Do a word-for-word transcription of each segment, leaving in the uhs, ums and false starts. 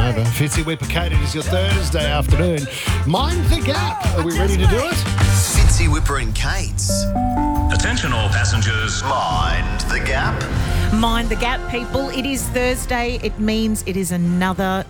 over. Fitzy Whipper Kate, it is your Thursday afternoon. Mind the gap. Are we ready to do it? Fitzy Whipper and Kate's. Attention all passengers. Mind the gap. Mind the gap, people. It is Thursday. It means it is another...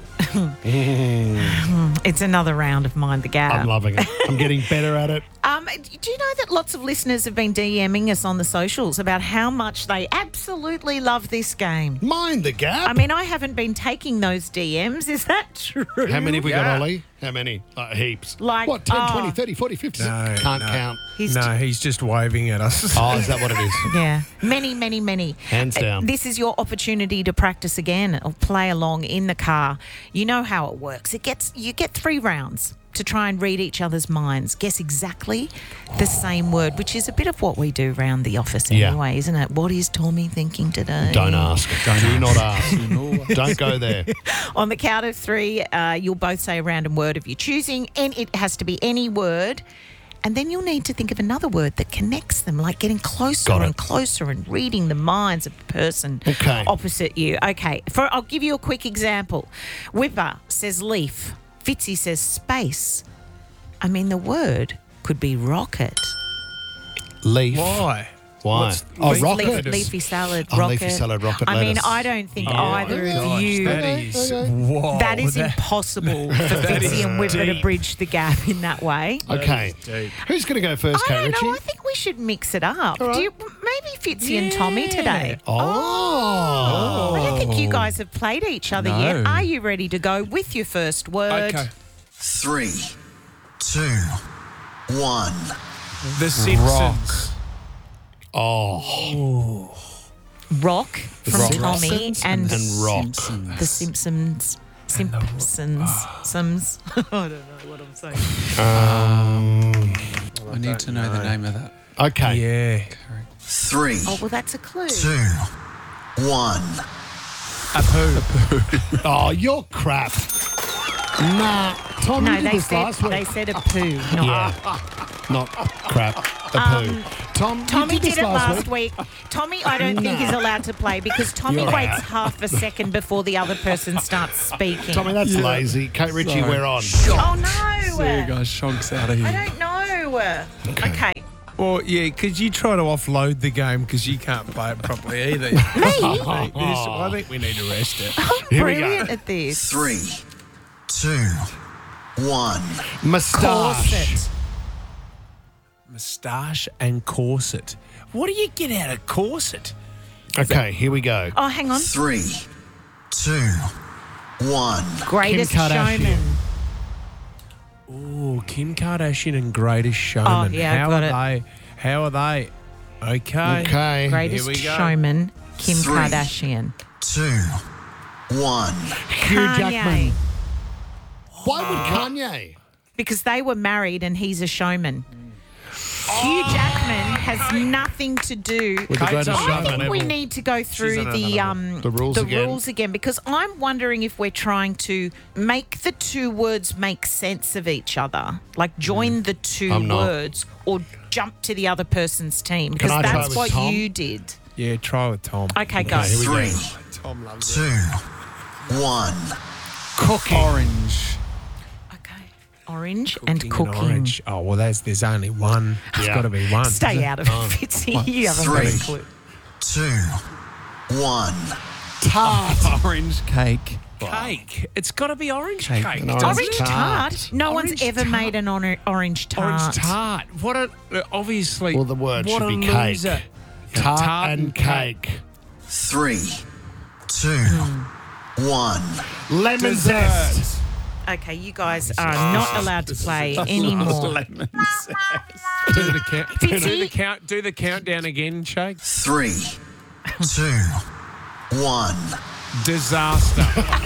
it's another round of Mind the Gap. I'm loving it. I'm getting better at it. Um, do you know that lots of listeners have been DMing us on the socials about how much they absolutely love this game? Mind the gap. I mean, I haven't been taking those D Ms. Is that true? How many have we got, Yeah. Ollie? How many? Uh, heaps. Like, what, ten, oh. twenty, thirty, forty, fifty? No, Can't no. count. He's no, j- he's just waving at us. Oh, is that what it is? Yeah, many, many, many. Hands Uh, down. This is your opportunity to practice again or play along in the car. You know how it works. It gets you get three rounds to try and read each other's minds, guess exactly the same word, which is a bit of what we do around the office Yeah. anyway, isn't it? What is Tommy thinking today? Don't ask. Do not ask. Don't go there. On the count of three, uh, you'll both say a random word of your choosing, and it has to be any word. And then you'll need to think of another word that connects them, like getting closer Got it. and closer and reading the minds of the person Okay. opposite you. Okay, for I'll give you a quick example. Whipper says leaf. Fitzy says space. I mean, the word could be rocket. Leaf. Why? Why? What's Oh, leaf- rocket. Leaf, leafy salad, Oh, rocket. leafy salad, rocket I mean, lettuce. I don't think Oh, either of gosh, you... That Okay, is, okay. whoa, That is that- impossible for That Fitzy is and Whipper to deep. bridge the gap in that way. Okay. deep. Who's going to go first, I Kate don't Ritchie? know. I think we should mix it up. All right. Do you, maybe Fitzy and Tommy today. Oh. I don't think you guys have played each other No. yet. Are you ready to go with your first word? Okay. Three, two, one. The Simpsons. Oh. Rock from Rock. Tommy Simpsons and, and rock. the Simpsons. Simpsons. Sims. I don't know what I'm saying. Um, I need to know, the name of that. okay. Yeah. Three, Oh, well, that's a clue. two, one. A poo. Oh, you're crap. Nah. Tom, No, you did they this said, last week. they said a poo. Not Yeah. Not crap. A poo. Tom, you Tommy did this did it last last week. Tommy, I don't think Nah. is allowed to play because Tommy You're waits out. half a second before the other person starts speaking. Tommy, that's lazy. Kate Ritchie, Sorry. we're on. Oh, no. There you go, Shonks out of I here. don't know. Okay. Well, yeah, because you try to offload the game because you can't play it properly either. Me? I think, this- I think we need to rest it. Here we go. Brilliant at this. Three, two, one. Moustache. Corset. Moustache and corset. What do you get out of corset? Okay, here we go. Oh, hang on. Three, two, one. Greatest Kim Kardashian. Showman. Oh, Kim Kardashian and Greatest Showman. Oh, yeah, how got are it. they? How are they? Okay. Okay. Greatest Here we go. Showman, Kim Three. Kardashian. Two, one. Hugh Kanye. Jackman. Why would Kanye? Because they were married and he's a showman. Hugh Jackman has nothing to do. With the greatest Kate's on I showman think we ever. need to go through on the another um The rules again. rules again because I'm wondering if we're trying to make the two words make sense of each other, like join the two I'm not. words, or jump to the other person's team because I try that's with what Tom? you did. Yeah, try with Tom. Okay, go. Okay, here we go. Three, Tom loves two, one. Cooking. Orange. Okay, orange and Cooking cooking. orange. Oh, well, there's, there's only one. It's Yeah. got to be one. Stay out of it, Fitzy. You haven't got a Three. clue. Two, one. Tart. Orange cake. Cake. It's got to be orange cake. Cake. An doesn't orange Orange it? tart. tart. No Orange one's ever tart. made an or- orange tart. Orange tart. What a uh, obviously. Well, the word what should a be cake. loser. Tart, Tart and and cake. Three, two, one. Lemon zest. Okay, you guys are not allowed to play anymore. Do the count. Fitzy? Do the count. Do the countdown again, Shake. Three, two, one. Disaster.